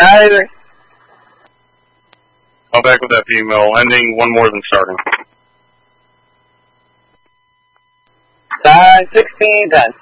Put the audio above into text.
Tyler. I'll back with that female, ending one more than starting. Time 16 10.